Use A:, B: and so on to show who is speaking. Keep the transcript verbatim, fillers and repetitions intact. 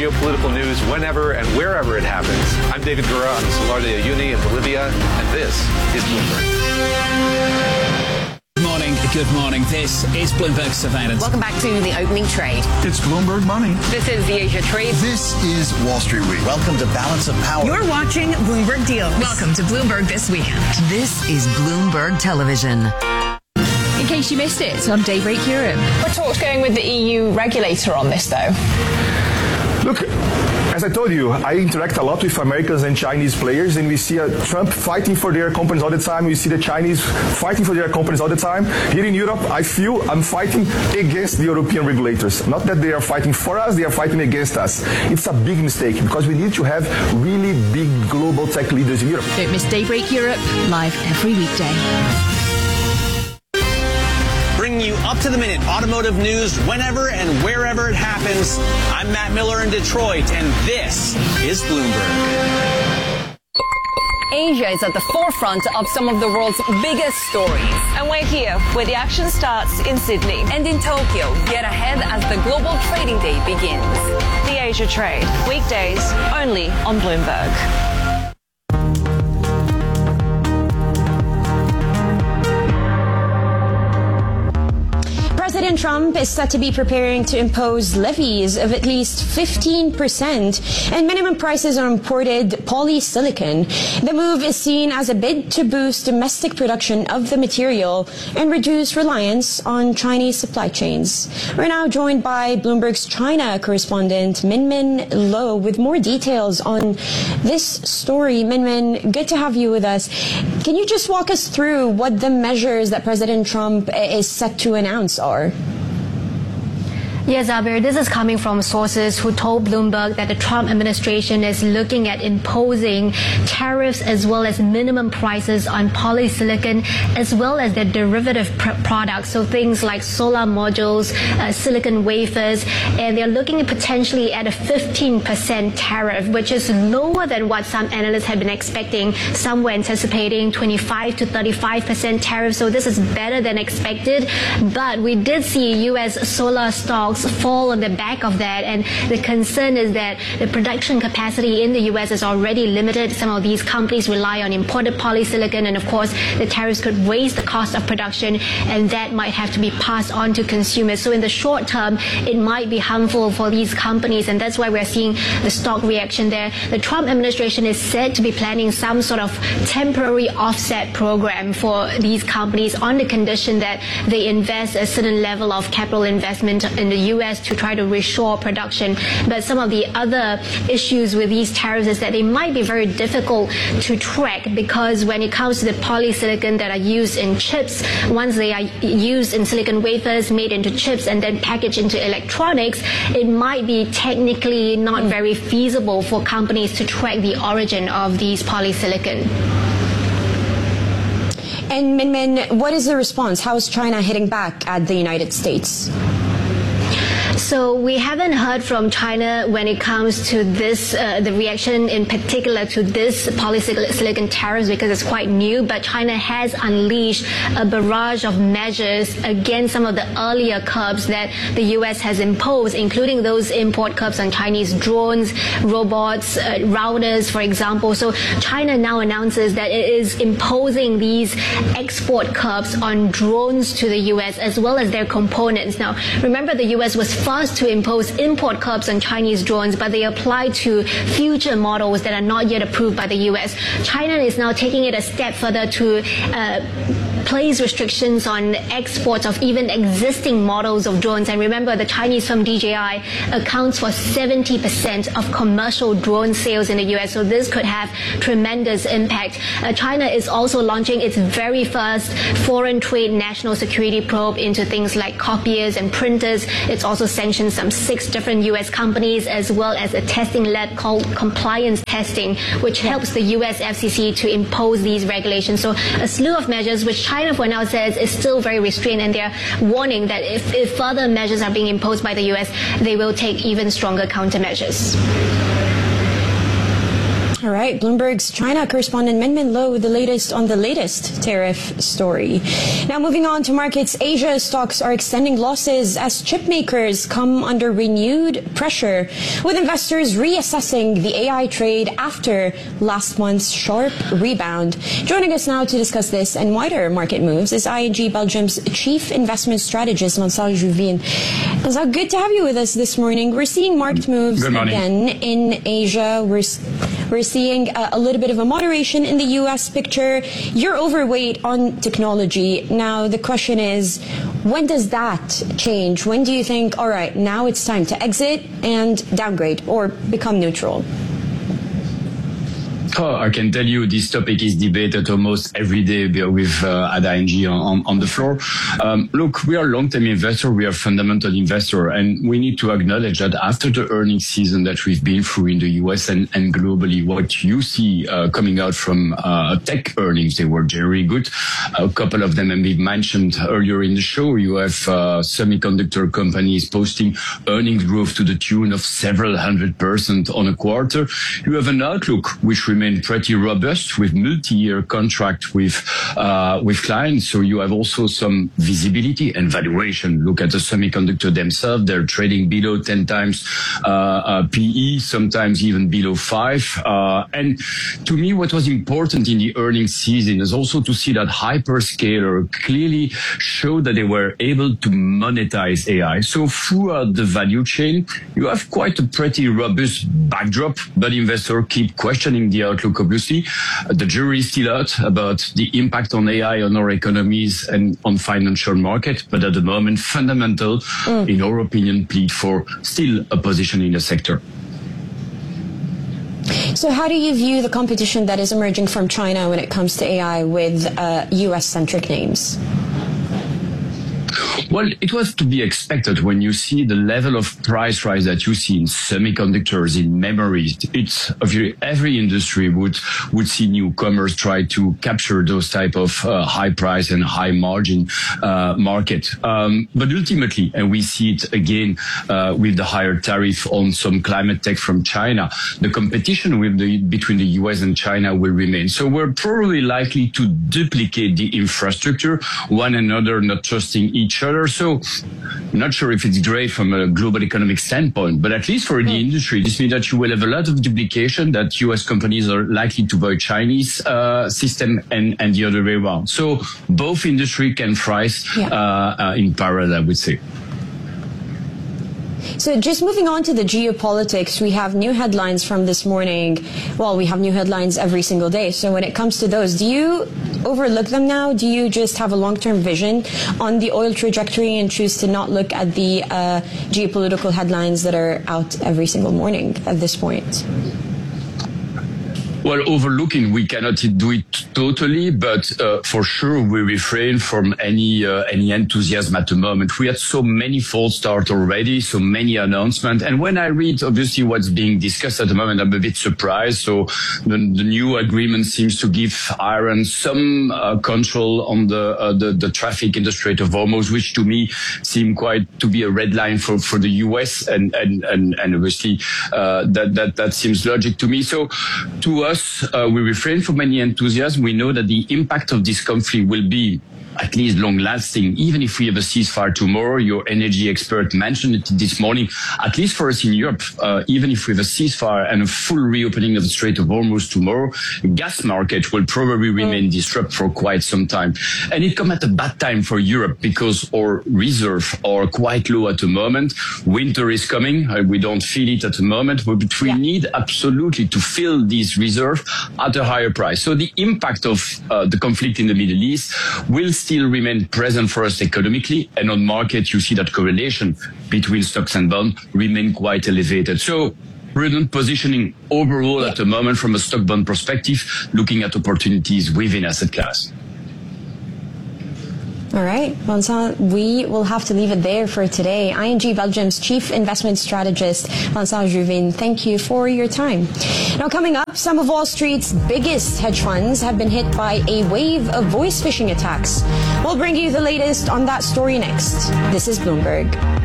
A: geopolitical news whenever and wherever it happens. I'm David Gura on the Salar de Uyuni in Bolivia, and this is Bloomberg.
B: Good morning. Good morning. This is Bloomberg Surveillance.
C: Welcome back to the opening trade.
D: It's Bloomberg Money.
C: This is the Asia Trade.
E: This is Wall Street Week. Welcome to Balance of Power.
F: You're watching Bloomberg Deals. Welcome to Bloomberg This Weekend.
G: This is Bloomberg Television.
H: In case you missed it on Daybreak Europe.
I: What talks going with the E U regulator on this, though?
J: Look, as I told you, I interact a lot with Americans and Chinese players, and we see uh, Trump fighting for their companies all the time. We see the Chinese fighting for their companies all the time. Here in Europe, I feel I'm fighting against the European regulators. Not that they are fighting for us, they are fighting against us. It's a big mistake because we need to have really big global tech leaders in Europe.
H: Don't miss Daybreak Europe, live every weekday.
K: Bringing you up-to-the-minute automotive news whenever and wherever it happens. I'm Matt Miller in Detroit, and this is Bloomberg.
C: Asia is at the forefront of some of the world's biggest stories.
I: And we're here, where the action starts in Sydney.
C: And in Tokyo, get ahead as the global trading day begins.
I: The Asia Trade, weekdays only on Bloomberg.
L: President Trump is said to be preparing to impose levies of at least fifteen percent and minimum prices on imported polysilicon. The move is seen as a bid to boost domestic production of the material and reduce reliance on Chinese supply chains. We're now joined by Bloomberg's China correspondent Minmin Lo with more details on this story. Minmin, good to have you with us. Can you just walk us through what the measures that President Trump is set to announce are?
M: Yes, Abir, this is coming from sources who told Bloomberg that the Trump administration is looking at imposing tariffs as well as minimum prices on polysilicon as well as their derivative pr- products, so things like solar modules, uh, silicon wafers, and they're looking potentially at a fifteen percent tariff, which is lower than what some analysts had been expecting. Some were anticipating twenty-five to thirty-five percent tariff, so this is better than expected. But we did see U S solar stocks fall on the back of that, and the concern is that the production capacity in the U S is already limited. Some of these companies rely on imported polysilicon, and of course the tariffs could raise the cost of production, and that might have to be passed on to consumers. So in the short term, it might be harmful for these companies, and that's why we're seeing the stock reaction there. The Trump administration is said to be planning some sort of temporary offset program for these companies on the condition that they invest a certain level of capital investment in the U S to try to reshore production. But some of the other issues with these tariffs is that they might be very difficult to track, because when it comes to the polysilicon that are used in chips, once they are used in silicon wafers, made into chips and then packaged into electronics, it might be technically not very feasible for companies to track the origin of these polysilicon.
L: And Minmin, what is the response? How is China hitting back at the United States?
M: So we haven't heard from China when it comes to this, uh, the reaction in particular to this polysilicon tariffs, because it's quite new, but China has unleashed a barrage of measures against some of the earlier curbs that the U S has imposed, including those import curbs on Chinese drones, robots, uh, routers, for example. So China now announces that it is imposing these export curbs on drones to the U S as well as their components. Now, remember, the U S was first to impose import curbs on Chinese drones, but they apply to future models that are not yet approved by the U S. China is now taking it a step further to uh, place restrictions on exports of even existing models of drones. And remember, the Chinese firm D J I accounts for seventy percent of commercial drone sales in the U S, so this could have tremendous impact. Uh, China is also launching its very first foreign trade national security probe into things like copiers and printers. It's also sanctioned some six different U S companies, as well as a testing lab called Compliance Testing, which helps the U S F C C to impose these regulations. So a slew of measures, which China for now says is still very restrained, and they're warning that if, if further measures are being imposed by the U S, they will take even stronger countermeasures.
L: All right, Bloomberg's China correspondent Min-Min Lo with the latest on the latest tariff story. Now moving on to markets, Asia stocks are extending losses as chip makers come under renewed pressure, with investors reassessing the A I trade after last month's sharp rebound. Joining us now to discuss this and wider market moves is I N G Belgium's Chief Investment Strategist, Vincent Juvin. Vincent, good to have you with us this morning. We're seeing marked moves again in Asia. We're We're seeing a, a little bit of a moderation in the U S picture. You're overweight on technology. Now, the question is, when does that change? When do you think, all right, now it's time to exit and downgrade or become neutral?
D: Oh, I can tell you this topic is debated almost every day with uh, at I N G on, on the floor. Um, look, we are long-term investor, we are fundamental investor, and we need to acknowledge that after the earnings season that we've been through in the U S and, and globally, what you see uh, coming out from uh, tech earnings, they were very good. A couple of them, and we've mentioned earlier in the show, you have uh, semiconductor companies posting earnings growth to the tune of several hundred percent on a quarter. You have an outlook which remains pretty robust with multi-year contract with uh, with clients. So you have also some visibility and valuation. Look at the semiconductor themselves; they're trading below ten times uh, uh, P E, sometimes even below five. Uh, and to me, what was important in the earnings season is also to see that hyperscaler clearly showed that they were able to monetize A I. So throughout the value chain, you have quite a pretty robust backdrop, but investors keep questioning the outlook, obviously. The jury is still out about the impact on A I on our economies and on financial market, but at the moment, fundamental, mm. in our opinion, plead for still a position in the sector.
L: So how do you view the competition that is emerging from China when it comes to A I with uh, U S-centric names?
D: Well, it was to be expected when you see the level of price rise that you see in semiconductors, in memories. It's every industry would would see newcomers try to capture those type of uh, high price and high margin uh, market. Um, but ultimately, and we see it again uh, with the higher tariff on some climate tech from China, the competition with the between the U S and China will remain. So we're probably likely to duplicate the infrastructure, one another not trusting each other. So I'm not sure if it's great from a global economic standpoint, but at least for the industry, this means that you will have a lot of duplication, that U S companies are likely to buy Chinese uh, system and, and the other way around. So both industry can thrive yeah. uh, uh, in parallel, I would say.
L: So just moving on to the geopolitics, we have new headlines from this morning. Well, we have new headlines every single day. So when it comes to those, do you overlook them now? Do you just have a long-term vision on the oil trajectory and choose to not look at the uh, geopolitical headlines that are out every single morning at this point?
D: Well, overlooking, we cannot do it totally, but uh, for sure we refrain from any uh, any enthusiasm at the moment. We had so many false starts already, so many announcements. And when I read, obviously, what's being discussed at the moment, I'm a bit surprised. So the, the new agreement seems to give Iran some uh, control on the, uh, the the traffic in the Strait of Hormuz, which to me seem quite to be a red line for, for the U S. And, and, and, and obviously uh, that, that, that seems logic to me. So to us, Uh, we refrain from any enthusiasm. We know that the impact of this conflict will be at least long-lasting, even if we have a ceasefire tomorrow. Your energy expert mentioned it this morning. At least for us in Europe, uh, even if we have a ceasefire and a full reopening of the Strait of Hormuz tomorrow, the gas market will probably remain disrupted for quite some time. And it comes at a bad time for Europe because our reserves are quite low at the moment. Winter is coming. Uh, we don't feel it at the moment, but we yeah. need absolutely to fill these reserves at a higher price. So the impact of uh, the conflict in the Middle East will still remain present for us economically, and on market you see that correlation between stocks and bonds remain quite elevated. So prudent positioning overall yeah. at the moment from a stock bond perspective, looking at opportunities within asset class.
L: All right, Vincent, we will have to leave it there for today. I N G Belgium's Chief Investment Strategist, Vincent Juvin, thank you for your time. Now coming up, some of Wall Street's biggest hedge funds have been hit by a wave of voice phishing attacks. We'll bring you the latest on that story next. This is Bloomberg.